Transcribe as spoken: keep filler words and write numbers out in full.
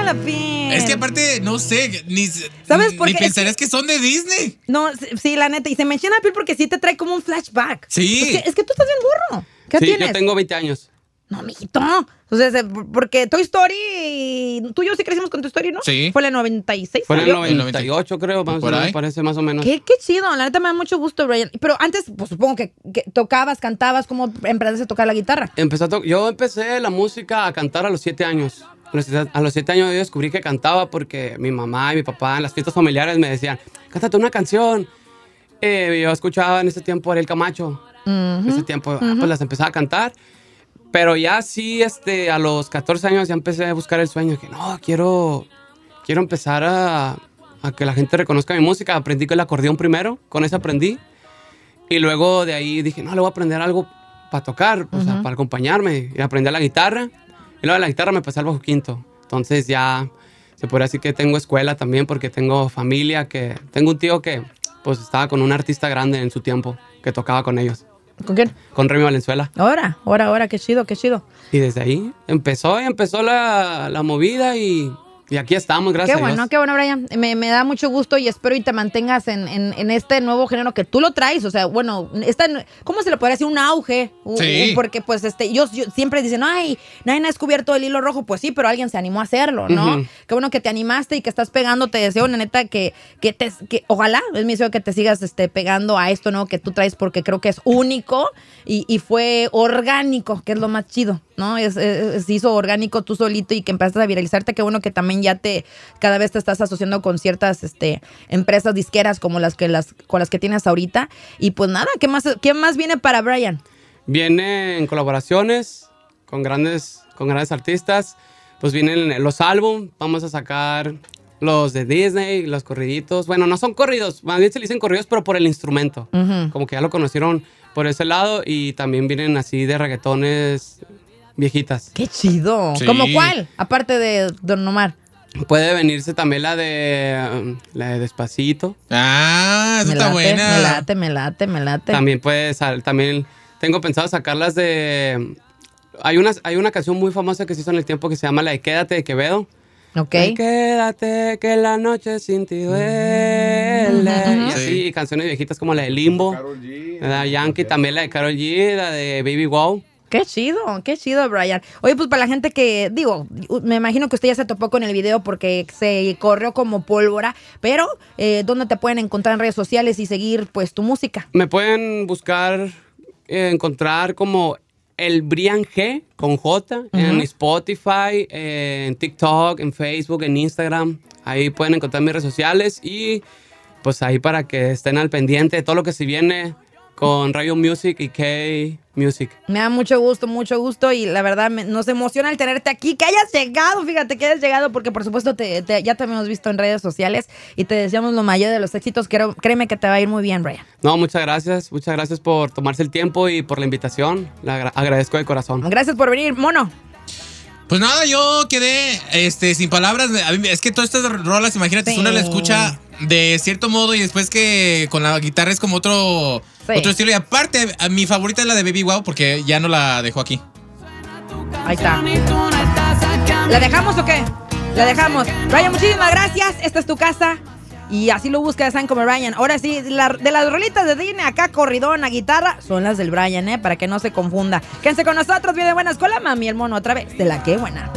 la piel. Es que aparte, no sé, ni, ¿Sabes por ni qué? pensarías Es que... que son de Disney. No, sí, la neta. Y se me enchina la piel porque sí te trae como un flashback. Sí. Es que, es que tú estás bien burro. ¿Qué sí, tienes? yo tengo veinte años. No, mijito. O sea, se- porque Toy Story... Tú y yo sí crecimos con Toy Story, ¿no? Sí. Fue en el noventa y seis. Fue en el ¿salió? noventa y ocho, creo, más o Por menos, ahí. parece más o menos. Qué, qué chido, la neta me da mucho gusto, Brian. Pero antes, pues supongo que, que tocabas, cantabas, ¿cómo empezaste a tocar la guitarra? Empecé a to- yo empecé la música a cantar a los siete años. A los, siete- a los siete años yo descubrí que cantaba porque mi mamá y mi papá en las fiestas familiares me decían, cántate una canción. Eh, yo escuchaba en ese tiempo Ariel Camacho. En ese tiempo, ah, pues las empezaba a cantar. Pero ya sí, este, a los catorce años ya empecé a buscar el sueño. Que no, quiero, quiero empezar a, a que la gente reconozca mi música. Aprendí con el acordeón primero, con eso aprendí. Y luego de ahí dije, no, le voy a aprender algo para tocar, o sea, para acompañarme. Y aprendí la guitarra. Y luego de la guitarra me pasé al bajo quinto. Entonces ya se podría decir que tengo escuela también porque tengo familia, que tengo un tío que pues estaba con un artista grande en su tiempo, que tocaba con ellos. ¿Con quién? Con Remy Valenzuela. Ahora, ahora, ahora, qué chido, qué chido. Y desde ahí empezó, empezó la, la movida y, y aquí estamos, gracias Qué bueno, a Dios. qué bueno, Brian. Me, me da mucho gusto y espero y te mantengas en, en, en este nuevo género que tú lo traes. O sea, bueno, esta, ¿cómo se le podría decir? Un auge. Un- Sí. un- porque, pues, este, ellos yo, siempre dicen, ay, nadie ha descubierto el hilo rojo. Pues sí, pero alguien se animó a hacerlo, ¿no? Ujú. Qué bueno que te animaste y que estás pegando. Te deseo, una neta, que, que te, que ojalá, es mi deseo que te sigas este, pegando a esto, ¿no? Que tú traes porque creo que es único y, y fue orgánico, que es lo más chido, ¿no? Es, es- se hizo orgánico tú solito y que empezaste a viralizarte. Qué bueno que también ya te, cada vez te estás asociando con ciertas este, empresas disqueras como las que las, con las que tienes ahorita. Y pues nada, ¿qué más, qué más viene para Brian? Vienen colaboraciones con grandes, con grandes artistas. Pues vienen los álbum, vamos a sacar los de Disney, los corriditos. Bueno, no son corridos, más bien se le dicen corridos, pero por el instrumento. Ujú. Como que ya lo conocieron por ese lado y también vienen así de reggaetones viejitas. ¡Qué chido! Sí. ¿Cómo cuál? Aparte de Don Omar. Puede venirse también la de, um, la de Despacito. Ah, esa Me está late, buena. me late, me late, me late. También puede sal- también tengo pensado sacarlas de... Hay una, hay una canción muy famosa que se hizo en el tiempo que se llama la de Quédate de Quevedo. Ok. Ay, quédate que la noche sin ti duele. Y así, Sí. y canciones viejitas como la de Limbo. La de Yankee, también la de Karol G, la de Baby Wow. Qué chido, qué chido, Brian. Oye, pues para la gente que, digo, me imagino que usted ya se topó con el video porque se corrió como pólvora, pero eh, ¿dónde te pueden encontrar en redes sociales y seguir, pues, tu música? Me pueden buscar, eh, encontrar como el Brian G con J en Spotify, eh, en TikTok, en Facebook, en Instagram. Ahí pueden encontrar mis redes sociales y pues ahí para que estén al pendiente de todo lo que se viene con Rayo Music y K Music. Me da mucho gusto, mucho gusto y la verdad me- nos emociona el tenerte aquí, que hayas llegado, fíjate que hayas llegado porque por supuesto te, te- ya te hemos visto en redes sociales y te deseamos lo mayor de los éxitos. Creo, créeme que te va a ir muy bien, Brian. No, muchas gracias. Muchas gracias por tomarse el tiempo y por la invitación. Le agra- agradezco de corazón. Gracias por venir, mono. Pues nada, yo quedé este, sin palabras. A mí- es que todas estas rolas, imagínate, Sí. si uno la escucha de cierto modo y después que con la guitarra es como otro, Sí. otro estilo. Y aparte, a mi favorita es la de Baby Wow porque ya no la dejó aquí. Ahí está. ¿La dejamos o qué? La dejamos. Brian, muchísimas gracias. Esta es tu casa. Y así lo buscas, saben como Brian. Ahora sí, la- de las rolitas de Disney, acá corridón a guitarra, son las del Brian, ¿eh? Para que no se confunda. Quédense con nosotros, viene buena escuela, mami, el mono, otra vez. De la que buena.